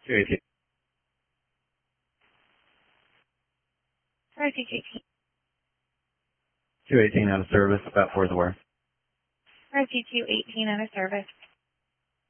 218. Sorry, 218. 218 out of service, about 4 is aware. Sorry, 218 out of service.